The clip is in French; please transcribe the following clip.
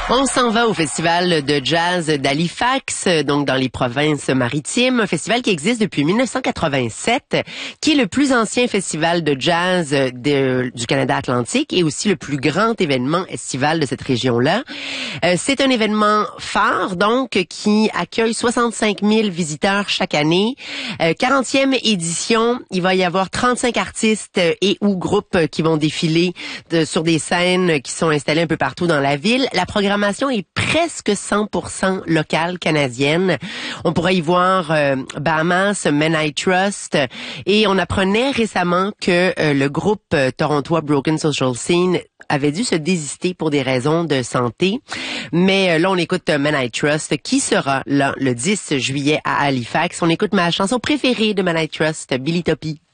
On s'en va au festival de jazz d'Halifax, donc dans les provinces maritimes, un festival qui existe depuis 1987, qui est le plus ancien festival de jazz du Canada Atlantique et aussi le plus grand événement estival de cette région-là. C'est un événement phare, donc, qui accueille 65 000 visiteurs chaque année. 40e édition, il va y avoir 35 artistes et ou groupes qui vont défiler sur des scènes qui sont installées un peu partout dans la ville. La programmation est presque 100% locale canadienne. On pourrait y voir Bahamas, Men I Trust, et on apprenait récemment que le groupe torontois Broken Social Scene avait dû se désister pour des raisons de santé. Mais là, on écoute Men I Trust, qui sera là le 10 juillet à Halifax. On écoute ma chanson préférée de Men I Trust, Billy Toppy.